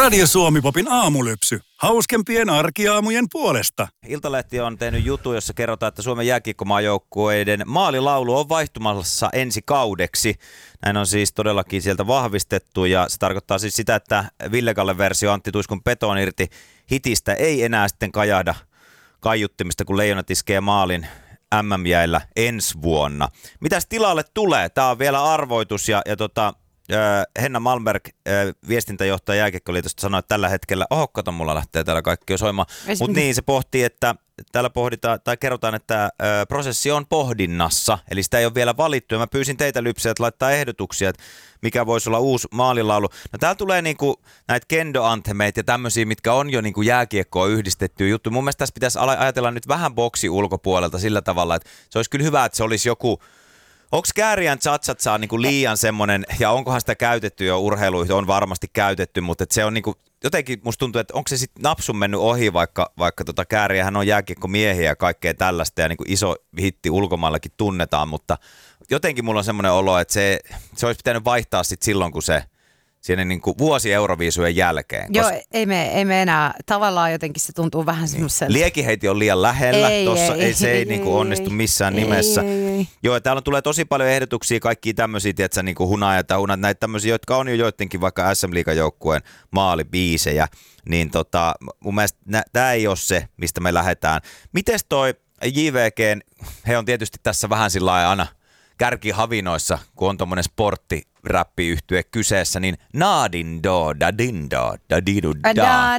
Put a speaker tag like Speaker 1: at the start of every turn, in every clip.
Speaker 1: Radio Suomi-popin aamulypsy. Hauskempien arkiaamujen puolesta.
Speaker 2: Iltalehti on tehnyt jutun, jossa kerrotaan, että Suomen jääkiekkomaajoukkueiden maalilaulu on vaihtumassa ensi kaudeksi. Näin on siis todellakin sieltä vahvistettu ja se tarkoittaa siis sitä, että Ville Kallen versio Antti Tuiskun Peton irti hitistä ei enää sitten kajahda kaiuttimista, kun Leijonat iskee maalin MM-jäillä ensi vuonna. Mitäs tilalle tulee? Tämä on vielä arvoitus ja Henna Malmberg, viestintäjohtaja Jääkiekkoliitosta, sanoi, että tällä hetkellä, kato, mulla lähtee täällä kaikki jo soimaan, mutta niin se pohtii, että täällä pohditaan, tai kerrotaan, että prosessi on pohdinnassa, eli sitä ei ole vielä valittu, ja mä pyysin teitä lypsiä, että laittaa ehdotuksia, että mikä voisi olla uusi maalilaulu. No täällä tulee niinku näitä kendo-anthemeita ja tämmöisiä, mitkä on jo niinku jääkiekkoon yhdistettyä juttu. Mun mielestä tässä pitäisi ajatella nyt vähän boksi ulkopuolelta sillä tavalla, että se olisi kyllä hyvä, että se olisi joku. Onko Kääriän Chatsatsaa niinku liian semmoinen, ja onkohan sitä käytetty jo urheiluihin, on varmasti käytetty, mutta se on niinku, jotenkin musta tuntuu, että onko se sitten napsun mennyt ohi, vaikka Kääriähän on jääkiekkomiehiä ja kaikkea tällaista, ja niinku iso hitti ulkomaillakin tunnetaan, mutta jotenkin mulla on semmoinen olo, että se olisi pitänyt vaihtaa sitten silloin, kun se siinä niinku vuosi Euroviisujen jälkeen.
Speaker 3: Joo, ei me enää. Tavallaan jotenkin se tuntuu vähän semmoiselta.
Speaker 2: Liekiheiti on liian lähellä. Se ei niinku onnistu missään nimessä. Ei. Joo, täällä tulee tosi paljon ehdotuksia, kaikkia tämmöisiä, tietsä, niinku hunajat ja hunat, näitä tämmöisiä, jotka on jo joidenkin vaikka SM-liigajoukkueen maalibiisejä. Niin mun mielestä tämä ei ole se, mistä me lähdetään. Mites toi JVGn, he on tietysti tässä vähän sillä lailla aina kärkihavinoissa, kun on tommonen sporttiräppiyhtye kyseessä, niin naadindo, dadindo, dadidu da.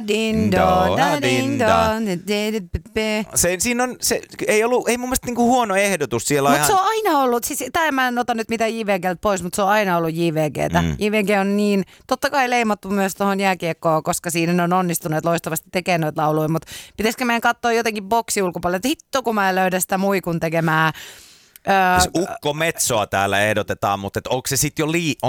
Speaker 2: Siinä on, se ei mun mielestä niinku huono ehdotus.
Speaker 3: Mutta se on aina ollut, siis tää mä en ota nyt mitään JVGltä pois, mutta se on aina ollut JVGtä. JVG on niin, totta kai leimattu myös tuohon jääkiekkoon, koska siinä on onnistuneet loistavasti tekemään noita lauluja, mutta pitäisikö meidän katsoa jotenkin boksi ulkopuolella, että hitto kun mä en löydä sitä muikun tekemää.
Speaker 2: Ukko Metsoa täällä ehdotetaan, mutta onko se sitten jo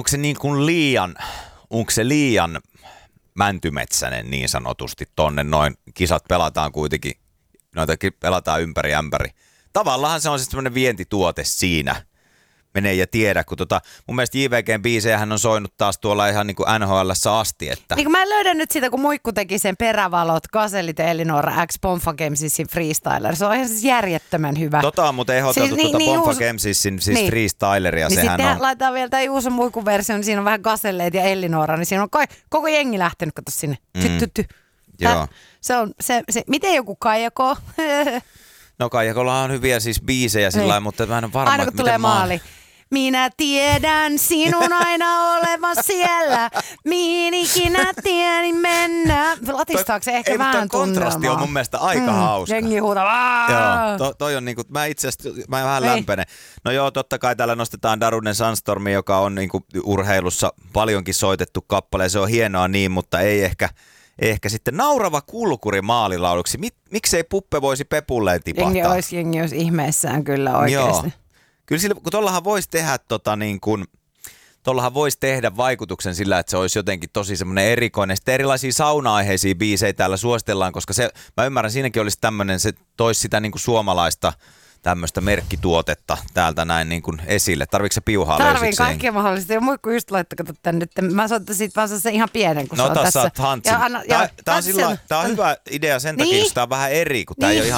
Speaker 2: onko se liian mäntymetsäinen niin sanotusti tonne noin kisat pelataan kuitenkin, noitakin pelataan ympäri ämpäri. Tavallaan se on sitten semmoinen vientituote siinä. Menee ja tiedä, kun mun mielestä JVGn biisejähän on soinut taas tuolla ihan niin kuin NHL:ssä asti. Että.
Speaker 3: Niin mä en löydä nyt sitä, kun Muikku teki sen Perävalot, Gazellit ja Elinora X Pomfa Gamesissin Freestyler. Se on ihan siis järjettömän hyvä.
Speaker 2: On muuten ehdoteltu
Speaker 3: siis,
Speaker 2: Pomfa Gamesissin siis Freestyleria.
Speaker 3: Niin
Speaker 2: sehän
Speaker 3: sitten
Speaker 2: on.
Speaker 3: laitetaan vielä tämä Juuson Muikku-versio, niin siinä on vähän Gazelleet ja Elinora, niin siinä on koko jengi lähtenyt, kato sinne.
Speaker 2: Joo.
Speaker 3: Se, miten joku Kaijako?
Speaker 2: No Kaijakolla on hyviä siis biisejä sillä lailla, mutta mä en ole varma,
Speaker 3: aina kun tulee maali. Minä tiedän sinun aina olevan siellä, mihin ikinä tieni mennä. Latistaako se ehkä vähän tunnelmaa?
Speaker 2: Kontrasti on mun mielestä aika hauska.
Speaker 3: Jengi huutaa.
Speaker 2: Joo, toi on niinku, mä vähän lämpenen. No joo, totta kai täällä nostetaan Darunen Sandstormi, joka on niinku urheilussa paljonkin soitettu kappale. Se on hienoa niin, mutta ei ehkä sitten Naurava kulkuri maalilauluksi. Miksei Puppe voisi Pepulleen tipahtaa?
Speaker 3: Jengi olisi ihmeessään kyllä oikeasti.
Speaker 2: Joo. Kyllä sillä, kun tuollahan voisi tehdä tuollahan voisi tehdä vaikutuksen sillä, että se olisi jotenkin tosi semmoinen erikoinen. Sitten erilaisia sauna-aiheisia biisejä täällä suositellaan, koska mä ymmärrän, siinäkin olisi tämmöinen, se toisi sitä niin kuin suomalaista tämmöistä merkkituotetta täältä näin niin kuin esille. Tarviiko se piuhaa löysiksi?
Speaker 3: Tarviin kaikkea mahdollista. Ja muikku just laittakaa tänne nyt. Mä soitan siitä vaan se ihan pienen, kun se on tässä.
Speaker 2: Tää on hyvä idea sen takia, jos tää on vähän eri, kun tää ei ole ihan